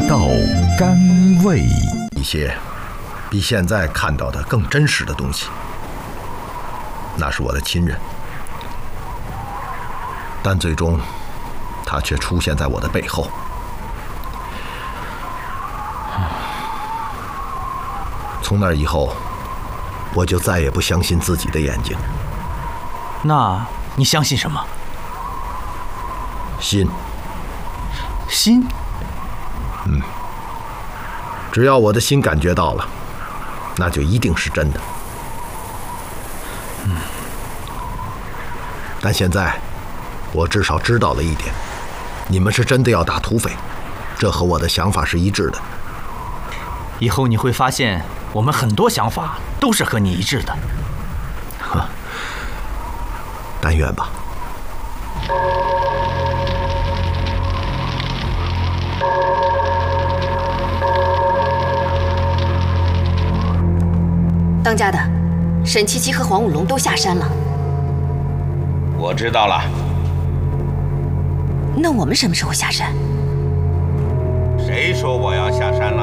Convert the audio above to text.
道甘味， 一些比现在看到的更真实的东西。那是我的亲人，但最终他却出现在我的背后。从那以后，我就再也不相信自己的眼睛。 那你相信什么？ 心。 心？ 只要我的心感觉到了，那就一定是真的。但现在，我至少知道了一点，你们是真的要打土匪，这和我的想法是一致的。 以后你会发现，我们很多想法都是和你一致的。 但愿吧。 当家的，沈七七和黄武龙都下山了。 我知道了。 那我们什么时候下山？ 谁说我要下山了？